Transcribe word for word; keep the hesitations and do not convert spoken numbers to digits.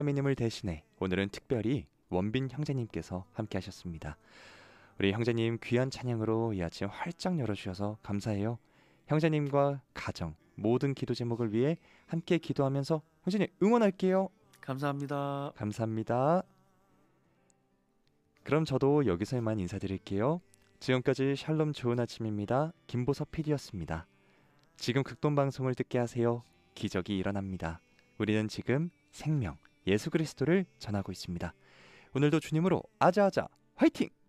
미님을 대신해 오늘은 특별히 원빈 형제님께서 함께 하셨습니다. 우리 형제님 귀한 찬양으로 이 아침 활짝 열어주셔서 감사해요. 형제님과 가정 모든 기도 제목을 위해 함께 기도하면서 형제님 응원할게요. 감사합니다. 감사합니다. 그럼 저도 여기서 이만 인사드릴게요. 지금까지 샬롬 좋은 아침입니다. 김보섭 피디였습니다. 지금 극동방송을 듣게 하세요. 기적이 일어납니다. 우리는 지금 생명 예수 그리스도를 전하고 있습니다. 오늘도 주님으로 아자아자 화이팅!